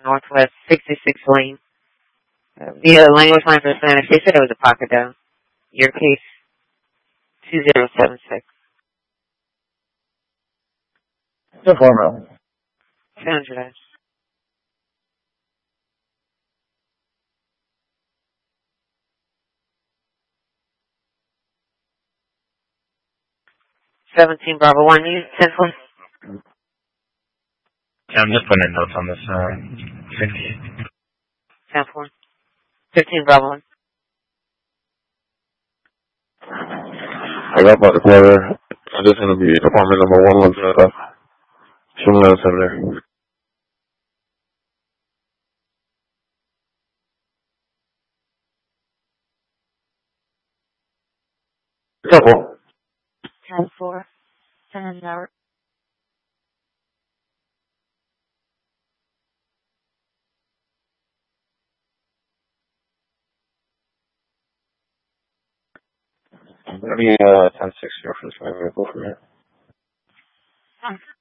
Northwest 66 Lane. Via language line for Spanish, they said it was a pocket down. Your case, 2076. The formal. 200. 17 Bravo 1, you 10 4. Yeah, I'm just putting notes on this, 58. 10 4. 15 Bravo 1. I got about the quarter. I'm just going to be apartment number 117. Shumla Center. Double. 10 4. 10 hour. Maybe 10-6 here for this. Maybe we'll go from here.